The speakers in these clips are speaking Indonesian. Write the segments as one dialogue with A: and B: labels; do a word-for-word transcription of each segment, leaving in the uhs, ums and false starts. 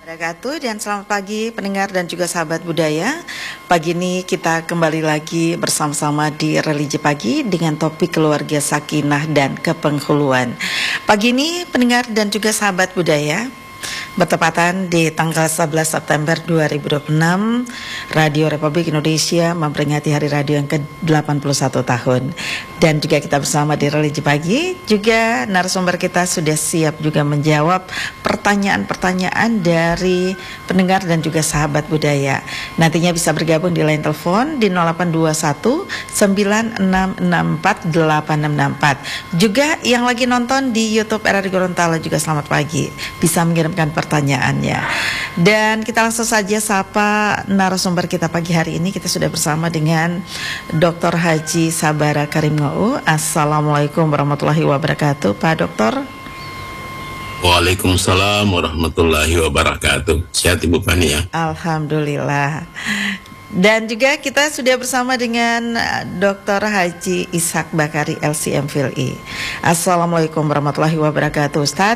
A: Wabarakatuh dan selamat pagi pendengar dan juga sahabat budaya. Pagi ini kita kembali lagi bersama-sama di Religi Pagi dengan topik keluarga sakinah dan kepenghuluan. Pagi ini pendengar dan juga sahabat budaya, bertepatan di tanggal sebelas September dua ribu dua puluh enam, Radio Republik Indonesia memperingati Hari Radio yang ke delapan puluh satu tahun. Dan juga kita bersama di Religi Pagi, juga narasumber kita sudah siap juga menjawab pertanyaan-pertanyaan dari pendengar dan juga sahabat budaya. Nantinya bisa bergabung di line telepon di nol delapan dua satu sembilan enam enam empat delapan enam enam empat. Juga yang lagi nonton di YouTube R R I Gorontalo juga selamat pagi, bisa mengirimkan pertanyaannya. Dan kita langsung saja sapa narasumber kita pagi hari ini. Kita sudah bersama dengan Doktor Haji Sabara Karim Ngou. Assalamualaikum warahmatullahi wabarakatuh, Pak Doktor.
B: Waalaikumsalam warahmatullahi wabarakatuh. Sehat Ibu Fani ya?
A: Alhamdulillah. Dan juga kita sudah bersama dengan Doktor Haji Ishak Bakari L C M Phil I. Assalamualaikum warahmatullahi wabarakatuh, Ustaz.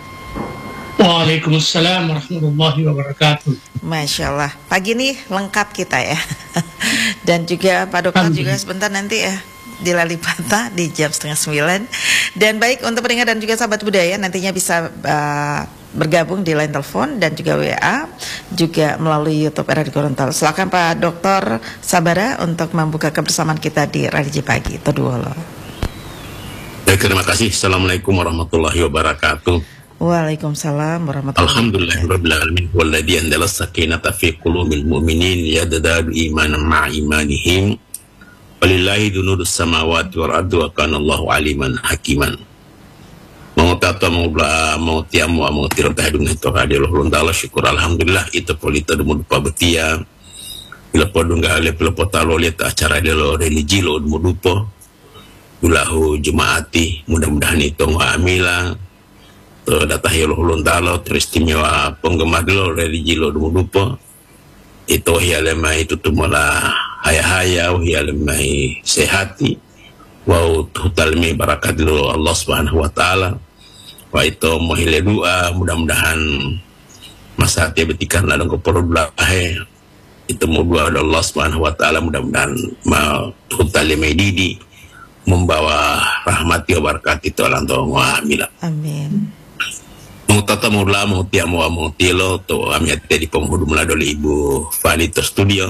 C: Waalaikumsalam warahmatullahi wabarakatuh.
A: Masya Allah, pagi ini lengkap kita ya. Dan juga Pak Dokter juga sebentar nanti ya di Lalipata di jam setengah sembilan. Dan baik untuk pendengar dan juga sahabat budaya, nantinya bisa uh, bergabung di line telepon dan juga W A, juga melalui YouTube R R I Gorontalo. Silakan Pak Dokter Sabara untuk membuka kebersamaan kita di Religi Pagi. Todolo.
B: Baik, terima kasih. Assalamualaikum warahmatullahi wabarakatuh.
A: Waalaikumsalam warahmatullahi wabarakatuh.
B: Alhamdulillahirabbil alamin walladzi anzala sakinata fi qulubil mu'minin yadadadu imanan ma'a imanihim. Walillahi dunudus samawati wal ardi wa kana Allahu aliman hakiman. Mau tata mau bla mau tiamu mau tirta hidung itu hadiah Allah syukur alhamdulillah itu polita demu dupa betia. Bila podung gale bila potalo lihat acara dia lo religi lo demu dupa. Ulahu jemaati mudah-mudahan itu ngamila. To datah ya lo luntalo teristimewa penggemar lo religi lo demu dupa. Itu hialema itu tumala haya-haya hialemai sehati wa tutalmi barakat lo Allah Subhanahu wa taala. Wa itu mohile doa mudah-mudahan masa hati betikan ladang keporo dulahe itu mau doa Allah Subhanahu wa taala mudah-mudahan ma tutalmi didi membawa rahmati wa barakat itu alanto wa amila.
A: Amin.
B: Mutata mula mutia mua mutilo to amiate di penghulu meladoli Ibu Fani to studio.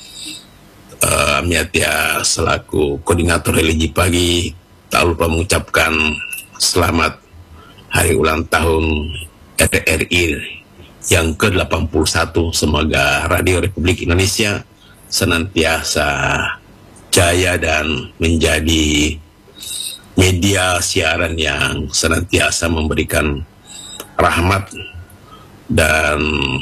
B: Uh, amiatia selaku koordinator religi pagi tak lupa mengucapkan selamat hari ulang tahun R R I yang ke delapan puluh satu. Semoga Radio Republik Indonesia senantiasa jaya dan menjadi media siaran yang senantiasa memberikan rahmat dan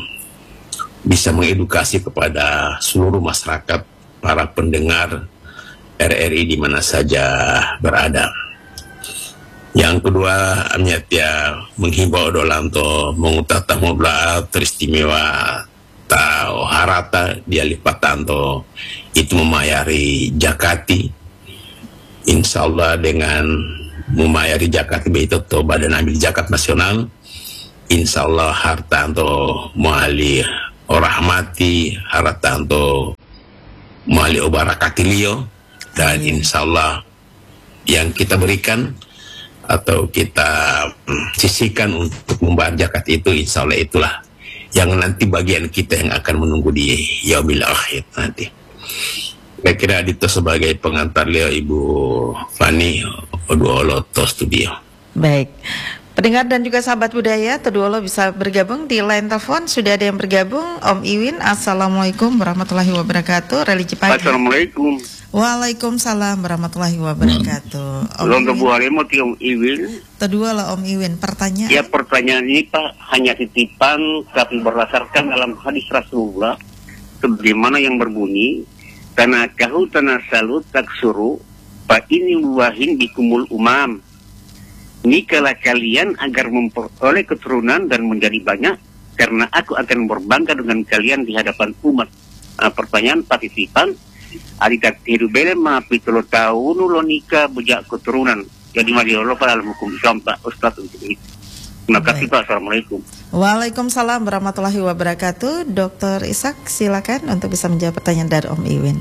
B: bisa mengedukasi kepada seluruh masyarakat, para pendengar R R I di mana saja berada. Yang kedua, amnyatia menghimbau dolanto mengutata mobla teristimewa tau harata dia lipatanto itu memayari jakati. Insya Allah dengan memayari jakati itu to badan ambil zakat nasional. Insya Allah hartanto muali rahmati hartanto muali obarakatilio dan insya Allah yang kita berikan atau kita hmm, sisihkan untuk membayar zakat itu insya Allah itulah yang nanti bagian kita yang akan menunggu di yaumil akhir nanti. Saya kira itu sebagai pengantar Leo Ibu Fani Oduoloto Studio.
A: Baik. Pendengar dan juga sahabat budaya, Teduolo bisa bergabung di line telepon. Sudah ada yang bergabung, Om Iwin. Assalamualaikum warahmatullahi wabarakatuh. Religi Pagi.
D: Assalamualaikum.
A: Waalaikumsalam warahmatullahi wabarakatuh. Om
D: Untuk Bu Halimot, Om Iwin.
A: Teduolo Om Iwin, pertanyaan.
D: Ya, pertanyaan ini Pak hanya titipan tapi berdasarkan dalam hadis Rasulullah sebagaimana yang berbunyi tanah kahu tanah salut tak suruh pak ini wahin bikumul umam. Nikalah kalian agar memperoleh keturunan dan menjadi banyak, karena aku akan berbangga dengan kalian di hadapan umat. Nah, pertanyaan partisipan, adikat hidup bele ma pitolo tahun lo nikah bejak keturunan. Jadi mari Allah pada dalam hukum Islam Pak Ustaz untuk itu. Terima kasih Pak. Assalamualaikum.
A: Waalaikumsalam warahmatullahi wabarakatuh. Dokter Ishak, silakan untuk bisa menjawab pertanyaan dari Om Iwin.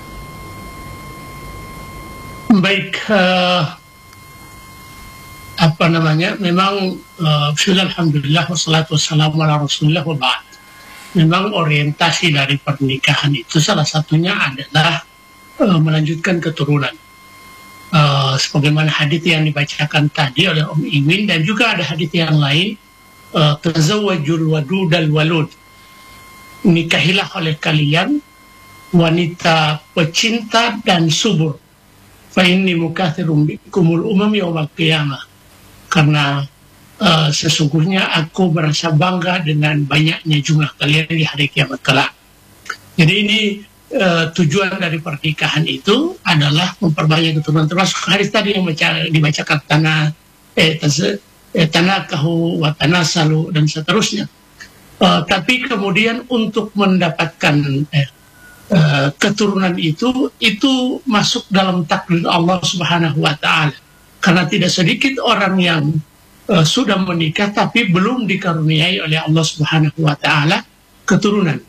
C: Baik, uh, apa namanya? Memang uh, alhamdulillah wassalatu wassalamu ala rasulillah wa ba'd. Memang orientasi dari pernikahan itu salah satunya adalah uh, melanjutkan keturunan. Uh, sebagaimana hadits yang dibacakan tadi oleh Om Iwin, dan juga ada hadits yang lain, uh, tazawwajul wadudal walud, nikahilah oleh kalian wanita pecinta dan subur, fa inni mukatsirum bikumul umam yaumal qiyamah, karena uh, sesungguhnya aku merasa bangga dengan banyaknya jumlah kalian di hari kiamat kelak. Jadi ini Uh, tujuan dari pernikahan itu adalah memperbanyak keturunan, termasuk hadis tadi yang baca, dibacakan tanah eh, eh, tanah kahu wa tanah salu dan seterusnya. Uh, tapi kemudian untuk mendapatkan eh, uh, keturunan itu itu masuk dalam takdir Allah Subhanahu Wa Taala, karena tidak sedikit orang yang uh, sudah menikah tapi belum dikaruniai oleh Allah Subhanahu Wa Taala keturunan.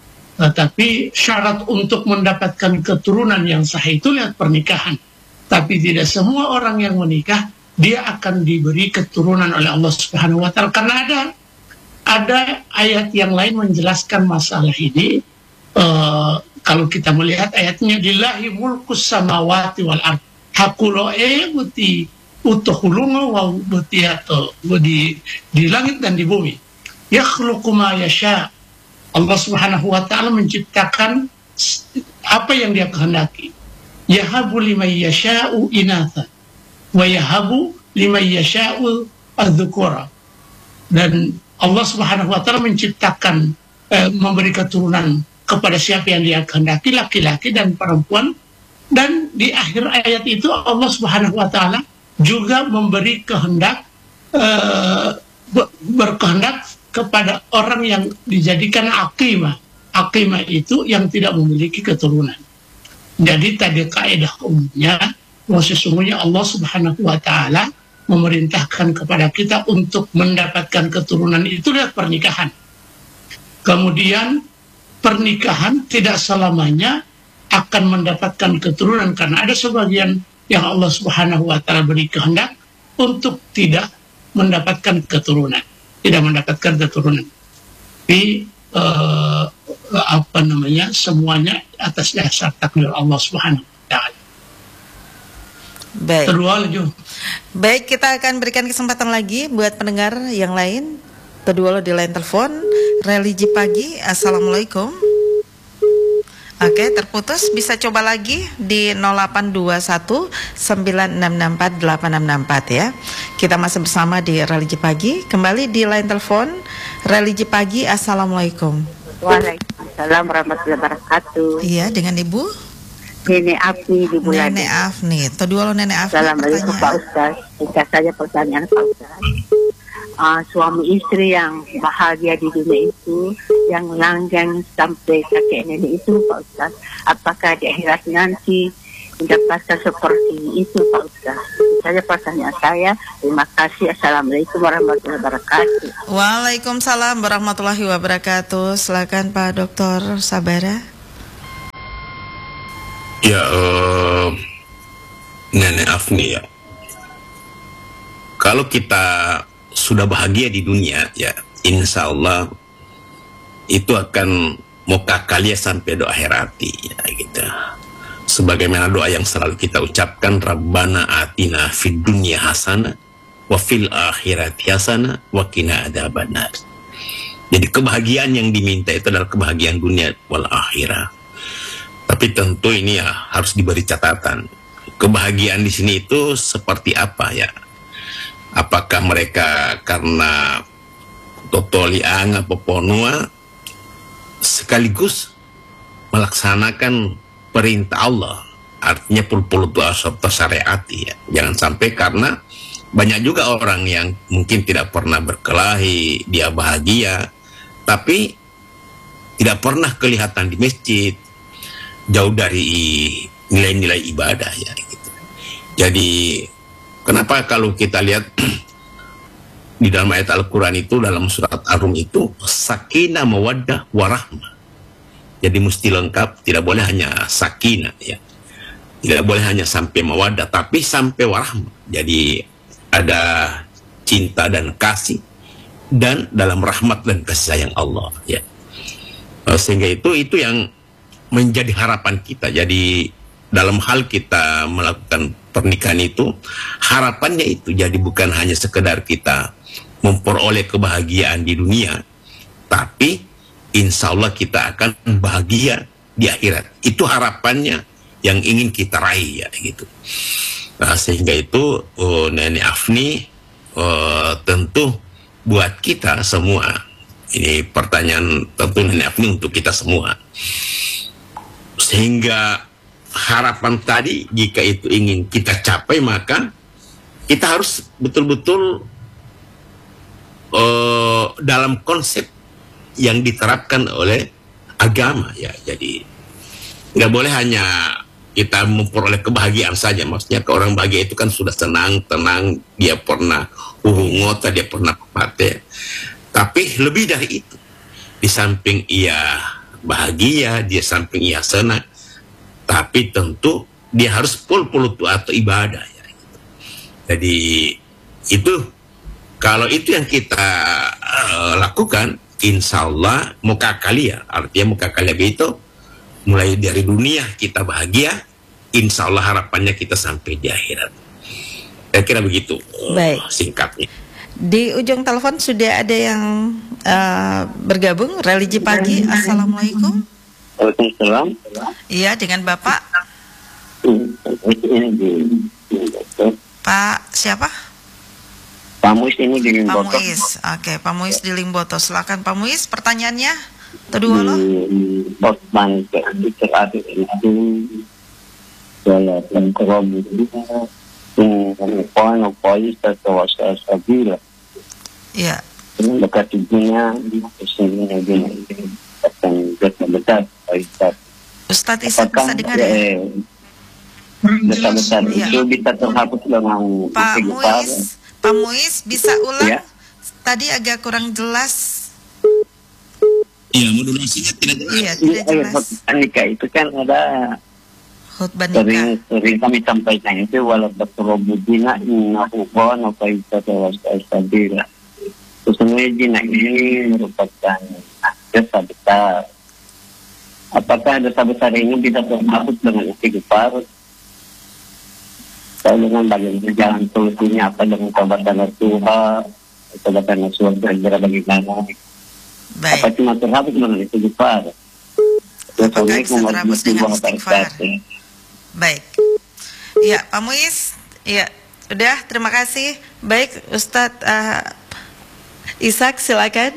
C: Tetapi syarat untuk mendapatkan keturunan yang sah itu lewat pernikahan. Tapi tidak semua orang yang menikah dia akan diberi keturunan oleh Allah Subhanahu Wa Taala, karena ada ada ayat yang lain menjelaskan masalah ini. Uh, kalau kita melihat ayatnya, lillahi mulkus samawati wal ard, hakuloe buti utuhulunga wa butiato, di di langit dan di bumi. Yakhluqu ma yasha. Allah Subhanahu Wa Taala menciptakan apa yang dia kehendaki. Yahabu liman yasha'u inatha wa yahabu liman yasha'u adz-dzukura. Dan Allah Subhanahu Wa Taala menciptakan eh, memberi keturunan kepada siapa yang dia kehendaki, laki-laki dan perempuan. Dan di akhir ayat itu Allah Subhanahu Wa Taala juga memberi kehendak eh, berkehendak kepada orang yang dijadikan aqimah. Aqimah itu yang tidak memiliki keturunan. Jadi tadi kaidah umumnya bahwa sesungguhnya Allah Subhanahu Wa Taala memerintahkan kepada kita untuk mendapatkan keturunan itu lewat pernikahan. Kemudian pernikahan tidak selamanya akan mendapatkan keturunan, karena ada sebagian yang Allah Subhanahu Wa Taala beri kehendak untuk tidak mendapatkan keturunan. tidak mendapatkan keturunan. Tapi uh, apa namanya, semuanya atas dasar takdir Allah Subhanahu Wa Taala.
A: Baik.
C: Kedua lagi.
A: Baik, kita akan berikan kesempatan lagi buat pendengar yang lain. Kedua lo di line telepon. Religi Pagi, assalamualaikum. Oke, terputus. Bisa coba lagi di nol delapan dua satu sembilan enam enam empat delapan enam enam empat ya. Kita masih bersama di Religi Pagi. Kembali di line telepon Religi Pagi, assalamualaikum.
E: Waalaikumsalam warahmatullahi wabarakatuh.
A: Iya, dengan Ibu
E: Nenek Afni di Bulan.
A: Nenek Afni. Kedua lo Nenek Afni.
E: Assalamualaikum Pak Ustaz. Jika saja pertanyaan Pak Ustaz. Uh, suami istri yang bahagia di dunia itu, yang langgeng sampai kakek nenek itu Pak Ustaz, apakah di akhirat nanti mendapatkan seperti itu Pak Ustaz? Itu saja pertanyaan saya. Terima kasih. Assalamualaikum warahmatullahi wabarakatuh.
A: Waalaikumsalam warahmatullahi wabarakatuh. Silakan Pak Dokter Sabara.
B: Ya, uh, Nenek Afni ya. Kalau kita sudah bahagia di dunia, ya insya Allah itu akan mokakalia sampai doa akhirati, ya gitu. Sebagaimana doa yang selalu kita ucapkan, Rabbana atina fid dunya hasanah wa fil akhirati hasanah wa qina adzabannar. Jadi kebahagiaan yang diminta itu adalah kebahagiaan dunia wal akhirah. Tapi tentu ini ya harus diberi catatan. Kebahagiaan di sini itu seperti apa ya? Apakah mereka karena totoliang apa ponua sekaligus melaksanakan perintah Allah, artinya pul-pul serta syariati ya. Jangan sampai karena banyak juga orang yang mungkin tidak pernah berkelahi, dia bahagia, tapi tidak pernah kelihatan di masjid, jauh dari nilai-nilai ibadah ya gitu. Jadi kenapa kalau kita lihat di dalam ayat Al-Quran itu, dalam surat Ar-Rum itu sakinah, mawaddah, warahmah. Jadi mesti lengkap, tidak boleh hanya sakinah ya, tidak boleh hanya sampai mawaddah, tapi sampai warahmah. Jadi ada cinta dan kasih, dan dalam rahmat dan kasih sayang Allah ya. Sehingga itu itu yang menjadi harapan kita. Jadi dalam hal kita melakukan pernikahan itu, harapannya itu jadi bukan hanya sekedar kita memperoleh kebahagiaan di dunia, tapi insya Allah kita akan bahagia di akhirat. Itu harapannya yang ingin kita raih ya gitu. Nah, sehingga itu oh, Nenek Afni oh, tentu buat kita semua, ini pertanyaan tentu Nenek Afni untuk kita semua, sehingga harapan tadi jika itu ingin kita capai, maka kita harus betul-betul Uh, dalam konsep yang diterapkan oleh agama ya. Jadi nggak boleh hanya kita memperoleh kebahagiaan saja. Maksudnya ke orang bahagia itu kan sudah senang, tenang, dia pernah uhungota, dia pernah pate. Tapi lebih dari itu, di samping ia bahagia, di samping ia senang, tapi tentu dia harus pul-pul atau ibadah ya. Jadi itu, kalau itu yang kita uh, lakukan, insya Allah muka kalia, artinya muka kalia itu mulai dari dunia kita bahagia, insya Allah harapannya kita sampai di akhirat. Saya kira begitu.
A: Baik.
B: Uh, singkatnya.
A: Di ujung telepon sudah ada yang uh, bergabung. Religi Pagi, assalamualaikum.
D: Waalaikumsalam.
A: Iya, dengan Bapak. Pak siapa?
D: Pak Muis ini di
A: Pak
D: Limboto.
A: Muis. Oke, Pak Muis di Limboto. Silakan Pak Muis, pertanyaannya. Kedua loh.
D: Korban keadaan itu saya dan korban itu poin poin terkawasa sabila.
A: Iya.
D: Dekat ibunya di sini lagi akan betul-betul Ustaz.
A: Ustadz Isa bisa dengar ya?
D: Besar-besar itu bisa terhapus dengan
A: Pak Muis, Pak Muis bisa ulang?
D: Ya.
A: Tadi agak kurang jelas.
B: Iya, modulasinya tidak jelas.
A: Iya, tidak jelas.
D: Khutbah nikah itu kan ada
A: Khutbah nikah.
D: sering sering kami sampaikan itu walau berterobudina innahu kana faizata wastabila. Sesungguhnya jina ini merupakan dosa besar. Apakah dosa besar ini bisa terhapus dengan istighfar? Atau dengan bagian jalan solusinya apa dengan taubat nasuha, taubat nasuha kira-kira bagaimana?
A: Baik.
D: Apa cuma terhapus dengan istighfar?
A: Apakah bisa terhapus dengan istighfar? Baik. Ya, Pak Muis. Ya, udah. Terima kasih. Baik, Ustadz uh, Ishak, silakan.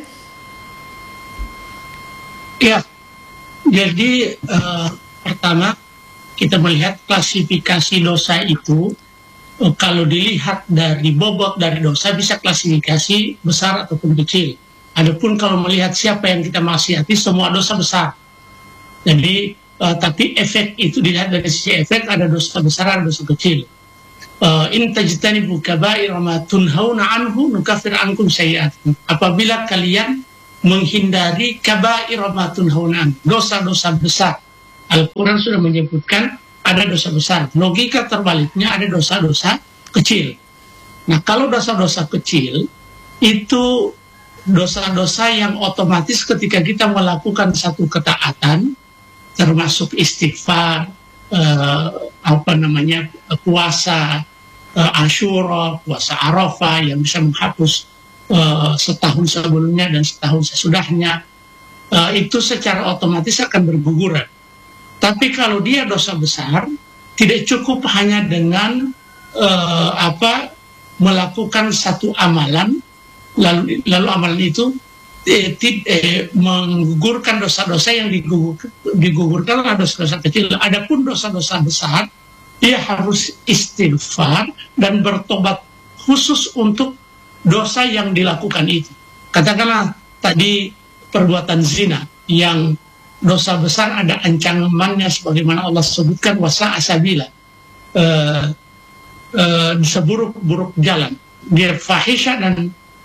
C: Ya, jadi uh, pertama kita melihat klasifikasi dosa itu, uh, kalau dilihat dari bobot dari dosa bisa klasifikasi besar ataupun kecil. Adapun kalau melihat siapa yang kita maksiati, semua dosa besar. Jadi, uh, tapi efek itu dilihat dari sisi efek, ada dosa besar, ada dosa kecil. Uh, in tajtanibu kaba'ir ma tunhauna anhu nukaffir ankum sayyi'atikum. Apabila kalian menghindari kaba'ir ma tunhauna anhu, dosa-dosa besar. Al-Quran sudah menyebutkan ada dosa besar. Logika terbaliknya ada dosa-dosa kecil. Nah, kalau dosa-dosa kecil itu dosa-dosa yang otomatis ketika kita melakukan satu ketaatan, termasuk istighfar, uh, apa namanya puasa uh, Asyura, puasa Arafah yang bisa menghapus uh, setahun sebelumnya dan setahun sesudahnya, uh, itu secara otomatis akan berguguran. Tapi kalau dia dosa besar, tidak cukup hanya dengan uh, apa melakukan satu amalan, lalu lalu amalan itu eh, eh, menggugurkan dosa-dosa yang digugur, digugurkan adalah dosa-dosa kecil. Adapun dosa-dosa besar, dia harus istighfar dan bertobat khusus untuk dosa yang dilakukan itu. Katakanlah tadi perbuatan zina yang dosa besar ada ancamannya sebagaimana Allah sebutkan wasa asabila, uh, uh, seburuk-buruk jalan, dia fahisha dan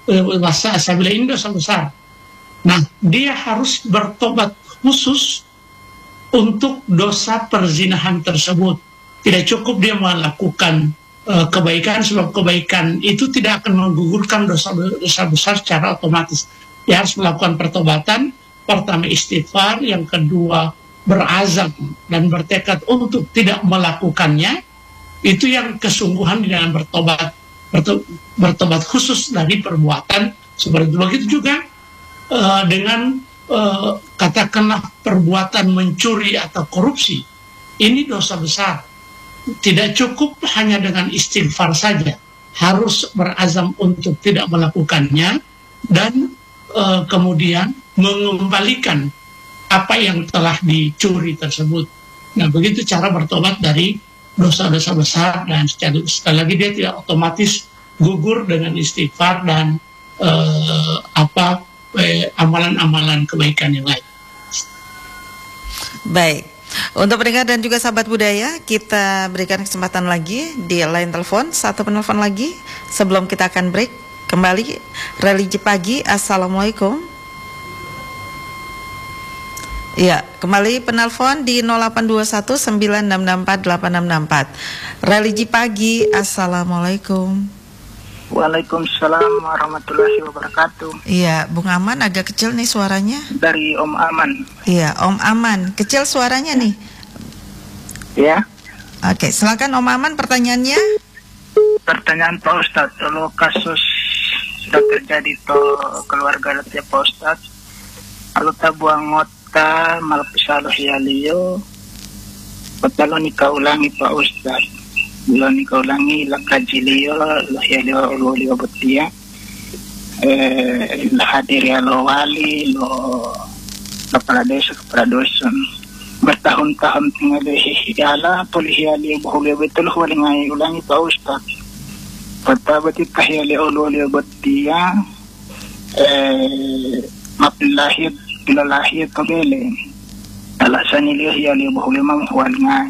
C: masa asabila ini dosa besar. Nah, dia harus bertobat khusus untuk dosa perzinahan tersebut. Tidak cukup dia melakukan uh, kebaikan, sebab kebaikan itu tidak akan menggugurkan dosa-dosa besar secara otomatis. Dia harus melakukan pertobatan, pertama istighfar, yang kedua berazam dan bertekad untuk tidak melakukannya. Itu yang kesungguhan di dalam bertobat, berto, bertobat khusus dari perbuatan seperti itu. Begitu juga uh, dengan uh, katakanlah perbuatan mencuri atau korupsi. Ini dosa besar. Tidak cukup hanya dengan istighfar saja, harus berazam untuk tidak melakukannya dan uh, kemudian mengembalikan apa yang telah dicuri tersebut. Nah, begitu cara bertobat dari dosa-dosa besar, dan sekali, sekali lagi dia tidak otomatis gugur dengan istighfar dan uh, apa eh, amalan-amalan kebaikan yang lain.
A: Baik. Untuk pendengar dan juga sahabat budaya, kita berikan kesempatan lagi di line telepon, satu penelpon lagi sebelum kita akan break. Kembali Religi Pagi. Assalamualaikum. Ya, kembali penelpon di nol delapan dua satu sembilan enam enam empat delapan enam enam empat. Religi Pagi. Assalamualaikum.
F: Waalaikumsalam warahmatullahi wabarakatuh.
A: Iya, Bung Aman agak kecil nih suaranya.
F: Dari Om Aman.
A: Iya, Om Aman, kecil suaranya nih.
F: Ya.
A: Oke, silakan Om Aman, pertanyaannya.
F: Pertanyaan Pak Ustadz, kalau kasus sudah terjadi to keluarga ya Pak Ustadz, kalau tabuang ngota malpesaloh ya liyo, betalo nikah ulangi Pak Ustadz. Bulan nikah ulangi lakaji liyo, lah ya liyo lo liyo betia, eh lah hadir ya lo wali, lo kepala desa kepala dusun. Bertahun-tahun tinggal di hiala, polisi liyo bahuli betul wali ngai ulangi Pak Ustadz. Kata betul kahya liyo lo liyo betia, eh mapilahir pilalahir kabele. Alasan liyo ya liyo bahuli mang wali ngai.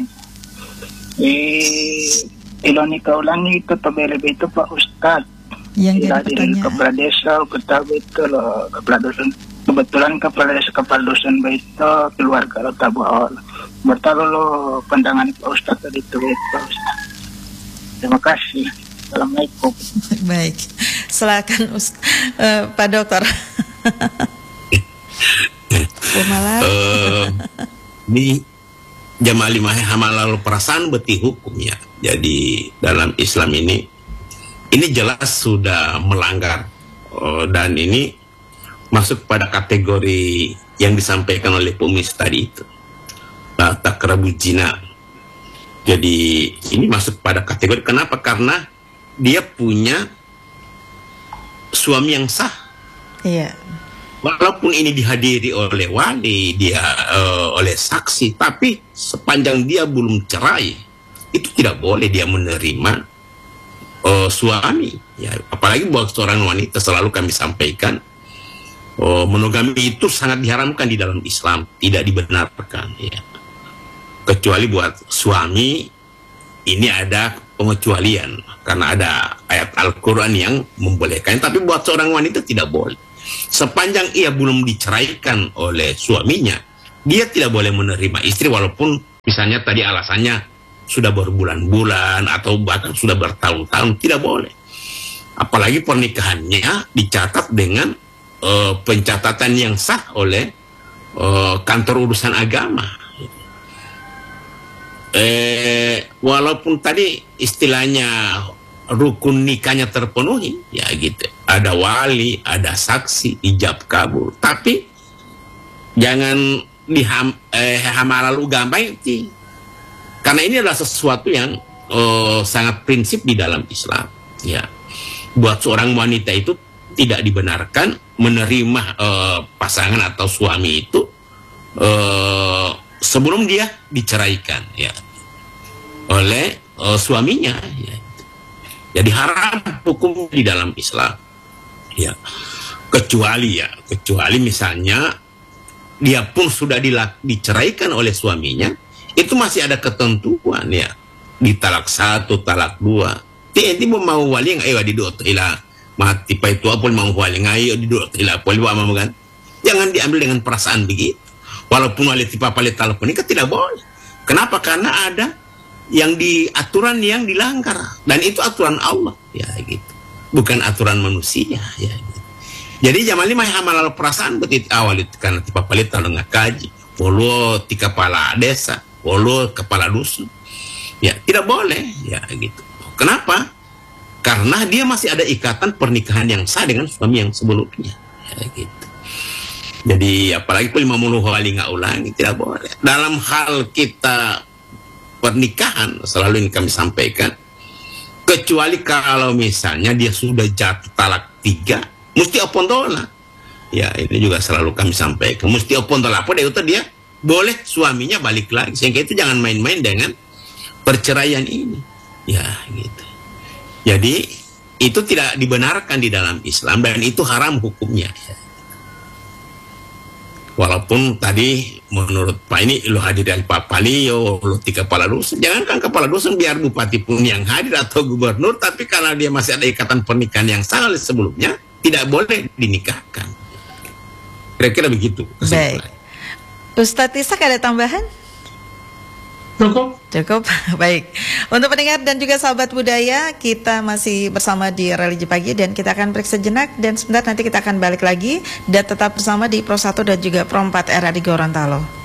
F: Eh, iloni kaulangi itu tabele itu Pak Ustadz.
A: Yang
F: jadi pertanyaan. Kepala desa, kepala betul, kepala dusun. Kebetulan kepala desa, kepala dusun itu keluarga lo tabuol. Bertalu lo pandangan Pak Ustadz tadi itu Pak Ustadz. Terima kasih. Assalamualaikum.
A: Baik, silakan Ustaz, uh, Pak Dokter. Malam.
B: Uh, ini jamaah lima hamalal perasaan beti hukumnya. Jadi dalam Islam ini ini jelas sudah melanggar, uh, dan ini masuk pada kategori yang disampaikan oleh pemis tadi itu, uh, takrabu zina. Jadi ini masuk pada kategori, kenapa? Karena dia punya suami yang sah.
A: Iya.
B: Walaupun ini dihadiri oleh wali, dia uh, oleh saksi, tapi sepanjang dia belum cerai, itu tidak boleh dia menerima uh, suami. Ya, apalagi buat seorang wanita, selalu kami sampaikan, uh, monogami itu sangat diharamkan di dalam Islam, tidak dibenarkan. Ya. Kecuali buat suami, ini ada pengecualian, karena ada ayat Al-Quran yang membolehkan. Tapi buat seorang wanita tidak boleh. Sepanjang ia belum diceraikan oleh suaminya, dia tidak boleh menerima istri, walaupun misalnya tadi alasannya sudah berbulan-bulan atau bahkan sudah bertahun-tahun, tidak boleh. Apalagi pernikahannya dicatat dengan uh, pencatatan yang sah oleh uh, kantor urusan agama. Eh, walaupun tadi istilahnya rukun nikahnya terpenuhi, ya gitu. Ada wali, ada saksi, ijab kabul. Tapi jangan diham eh, hamalalu gampang, karena ini adalah sesuatu yang uh, sangat prinsip di dalam Islam. Ya, buat seorang wanita itu tidak dibenarkan menerima uh, pasangan atau suami itu uh, sebelum dia diceraikan, ya, oleh uh, suaminya. Ya. Jadi haram hukum di dalam Islam, ya, kecuali ya, kecuali misalnya dia pun sudah dilak, diceraikan oleh suaminya, itu masih ada ketentuan, ya, di talak satu, talak dua. Ti enti mau wali yang ayo di dua ilah mati pa itu apa mau wali ngayo di dua tidak apa lima kan. Jangan diambil dengan perasaan begitu. Walaupun wali tipa palit telepon ini tidak boleh. Kenapa? Karena ada yang di aturan yang dilanggar dan itu aturan Allah ya gitu. Bukan aturan manusia ya gitu. Jadi zaman lima hamal perasaan betit awal itu karena tipa palit kalau nggak kaji. Polo ti kepala desa, polo kepala dusun. Ya, tidak boleh ya gitu. Kenapa? Karena dia masih ada ikatan pernikahan yang sah dengan suami yang sebelumnya. Ya gitu. Jadi apalagi lima puluh kali nggak ulangi, tidak boleh. Dalam hal kita pernikahan selalu ini kami sampaikan, kecuali kalau misalnya dia sudah jatuh talak tiga, mesti opondola. Ya ini juga selalu kami sampaikan, mesti opondola. Apa dia itu dia boleh suaminya balik lagi, sehingga itu jangan main-main dengan perceraian ini. Ya gitu. Jadi itu tidak dibenarkan di dalam Islam dan itu haram hukumnya. Walaupun tadi menurut Pak ini lo hadir dari Pak Palio, lo tiga kepala dusun. Jangankan kepala dusun, biar bupati pun yang hadir atau gubernur, tapi karena dia masih ada ikatan pernikahan yang sah sebelumnya, tidak boleh dinikahkan. Kira-kira begitu.
A: Baik. Ustadz Ishak ada tambahan?
C: Cukup.
A: Cukup, baik. Untuk pendengar dan juga sahabat budaya, kita masih bersama di Religi Pagi dan kita akan break sejenak dan sebentar nanti kita akan balik lagi dan tetap bersama di Pro satu dan juga Pro empat R A di Gorontalo.